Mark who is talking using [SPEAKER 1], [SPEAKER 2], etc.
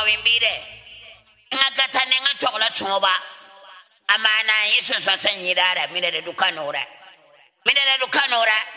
[SPEAKER 1] wimbire ngata ne ngatokla tsoba amana yesu sasenyirara minere dukanora